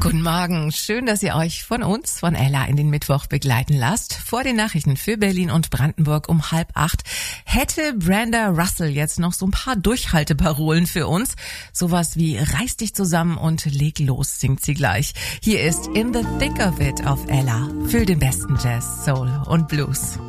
Guten Morgen. Schön, dass ihr euch von uns, von Ella, in den Mittwoch begleiten lasst. Vor den Nachrichten für Berlin und Brandenburg um 7:30 hätte Brenda Russell jetzt noch so ein paar Durchhalteparolen für uns. Sowas wie reiß dich zusammen und leg los, singt sie gleich. Hier ist In the Thick of It auf Ella. Für den besten Jazz, Soul und Blues.